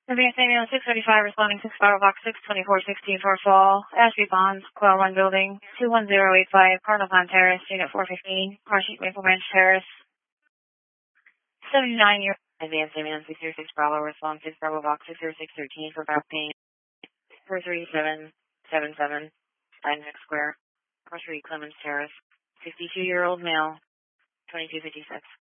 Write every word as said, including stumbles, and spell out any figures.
Advanced Ambulance six thirty-five responding to Spiral Box six twenty-four sixteen for fall. Ashby Bonds, Quail one Building, two one zero eight five, Cardinal Pond Terrace, Unit four fifteen, Marsheet Maple Branch Terrace. seventy-nine year Advanced Ambulance six zero six Bravo responding to Spiral Box six zero six one three for back pain. four three seven seven seven, Steinbeck Square, Marsheet Clemens Terrace, sixty-two-year-old male, twenty-two fifty-six.